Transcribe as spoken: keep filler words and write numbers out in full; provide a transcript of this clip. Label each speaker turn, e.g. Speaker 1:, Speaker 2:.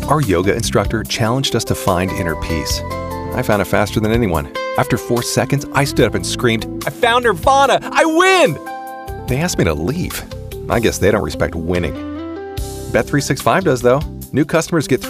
Speaker 1: Our yoga instructor challenged us to find inner peace. I found it faster than anyone. After four seconds, I stood up and screamed, "I found Nirvana! I win!" They asked me to leave. I guess they don't respect winning. Bet three sixty-five does, though. New customers get